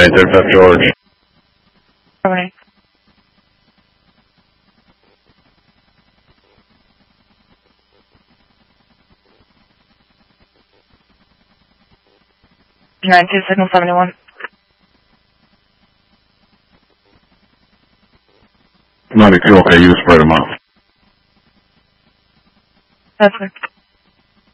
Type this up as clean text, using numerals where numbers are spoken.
835 George. 78. Signal 71. 92, okay, you spread them out. That's good.